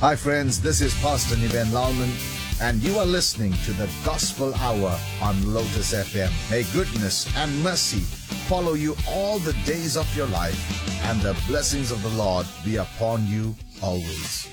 Hi friends, this is Pastor Niven Lauman and you are listening to the Gospel Hour on Lotus FM. May goodness and mercy follow you all the days of your life and the blessings of the Lord be upon you always.